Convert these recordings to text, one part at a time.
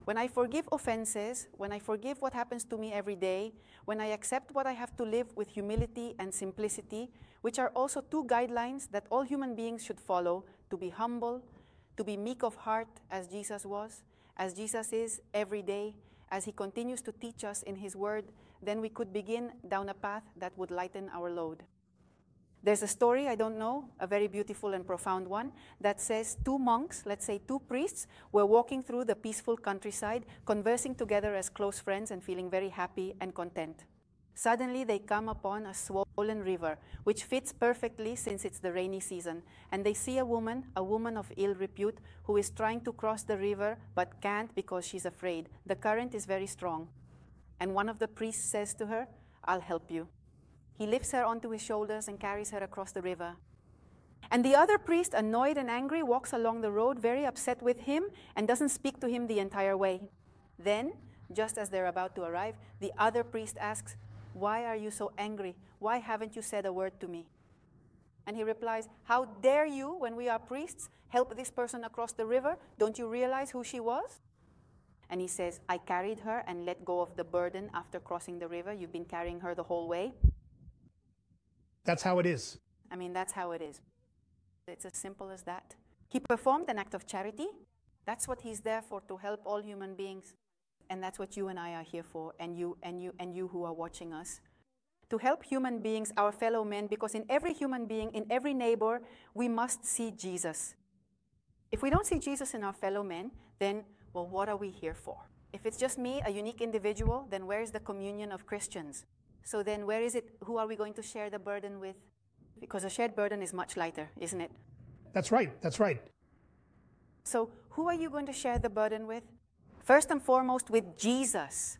When I forgive offenses, when I forgive what happens to me every day, when I accept what I have to live with humility and simplicity, which are also two guidelines that all human beings should follow, to be humble, to be meek of heart as Jesus was, as Jesus is every day, as he continues to teach us in his word, then we could begin down a path that would lighten our load. There's a story, I don't know, a very beautiful and profound one, that says two monks, let's say two priests, were walking through the peaceful countryside, conversing together as close friends and feeling very happy and content. Suddenly they come upon a swollen river, which fits perfectly since it's the rainy season, and they see a woman of ill repute, who is trying to cross the river but can't because she's afraid. The current is very strong. And one of the priests says to her, "I'll help you." He lifts her onto his shoulders and carries her across the river. And the other priest, annoyed and angry, walks along the road, very upset with him, and doesn't speak to him the entire way. Then, just as they're about to arrive, the other priest asks, "Why are you so angry? Why haven't you said a word to me?" And he replies, "How dare you, when we are priests, help this person across the river? Don't you realize who she was?" And he says, "I carried her and let go of the burden after crossing the river. You've been carrying her the whole way." That's how it is. I mean, that's how it is. It's as simple as that. He performed an act of charity. That's what he's there for, to help all human beings. And that's what you and I are here for, and you who are watching us. To help human beings, our fellow men, because in every human being, in every neighbor, we must see Jesus. If we don't see Jesus in our fellow men, then, well, what are we here for? If it's just me, a unique individual, then where is the communion of Christians? So then where is it, who are we going to share the burden with? Because a shared burden is much lighter, isn't it? That's right, that's right. So who are you going to share the burden with? First and foremost, with Jesus.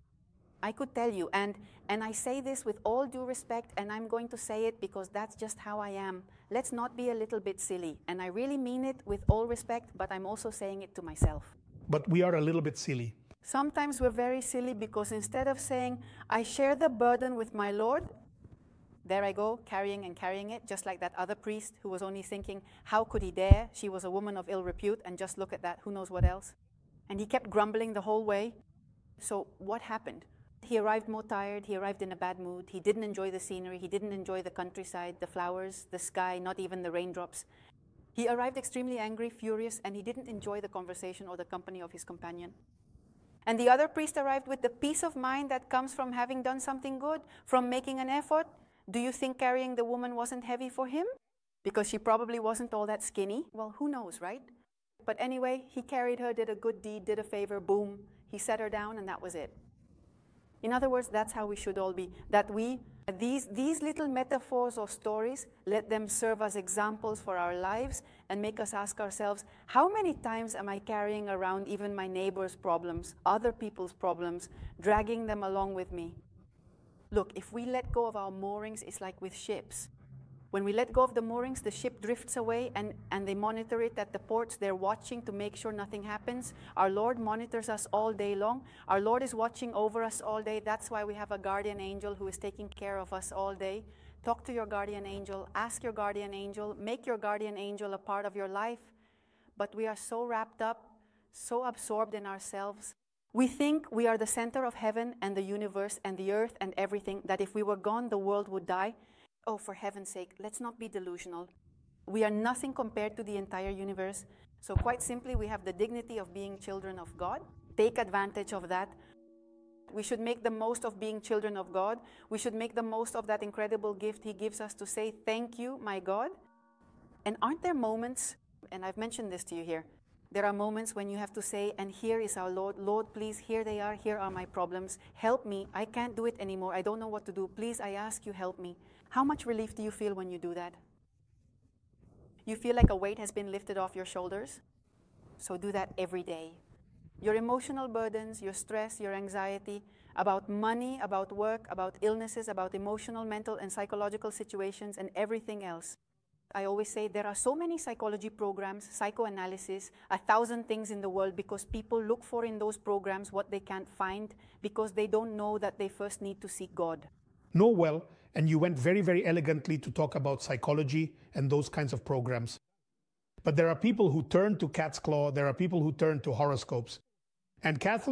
I could tell you, and I say this with all due respect, and I'm going to say it because that's just how I am. Let's not be a little bit silly. And I really mean it with all respect, but I'm also saying it to myself. But we are a little bit silly. Sometimes we're very silly because instead of saying, "I share the burden with my Lord," there I go, carrying it, just like that other priest who was only thinking, how could he dare? She was a woman of ill repute, and just look at that, who knows what else? And he kept grumbling the whole way. So what happened? He arrived more tired, he arrived in a bad mood, he didn't enjoy the scenery, he didn't enjoy the countryside, the flowers, the sky, not even the raindrops. He arrived extremely angry, furious, and he didn't enjoy the conversation or the company of his companion. And the other priest arrived with the peace of mind that comes from having done something good, from making an effort. Do you think carrying the woman wasn't heavy for him? Because she probably wasn't all that skinny? Well, who knows, right? But anyway, he carried her, did a good deed, did a favor, boom. He set her down, and that was it. In other words, that's how we should all be. That these little metaphors or stories, let them serve as examples for our lives and make us ask ourselves, how many times am I carrying around even my neighbor's problems, other people's problems, dragging them along with me? Look, if we let go of our moorings, it's like with ships. When we let go of the moorings, the ship drifts away, and they monitor it at the ports. They're watching to make sure nothing happens. Our Lord monitors us all day long. Our Lord is watching over us all day. That's why we have a guardian angel who is taking care of us all day. Talk to your guardian angel. Ask your guardian angel. Make your guardian angel a part of your life. But we are so wrapped up, so absorbed in ourselves. We think we are the center of heaven and the universe and the earth and everything, that if we were gone, the world would die. Oh, for heaven's sake, let's not be delusional. We are nothing compared to the entire universe. So quite simply, we have the dignity of being children of God. Take advantage of that. We should make the most of being children of God. We should make the most of that incredible gift He gives us to say, "Thank you, my God." And aren't there moments, and I've mentioned this to you here, there are moments when you have to say, "And here is our Lord. Lord, please, here they are. Here are my problems. Help me. I can't do it anymore. I don't know what to do. Please, I ask you, help me." How much relief do you feel when you do that? You feel like a weight has been lifted off your shoulders? So do that every day. Your emotional burdens, your stress, your anxiety, about money, about work, about illnesses, about emotional, mental, and psychological situations, and everything else. I always say there are so many psychology programs, psychoanalysis, 1,000 things in the world, because people look for in those programs what they can't find, because they don't know that they first need to seek God. No, well, and you went very, very elegantly to talk about psychology and those kinds of programs. But there are people who turn to cat's claw, there are people who turn to horoscopes. And Catholic